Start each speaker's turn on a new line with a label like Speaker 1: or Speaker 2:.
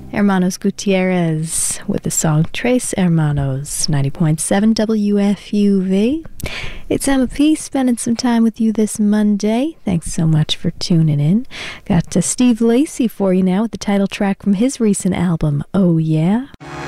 Speaker 1: Hermanos Gutierrez with the song Tres Hermanos, 90.7 WFUV. It's Emma P. spending some time with you this Monday. Thanks so much for tuning in. Got Steve Lacy for you now with the title track from his recent album, Oh Yeah.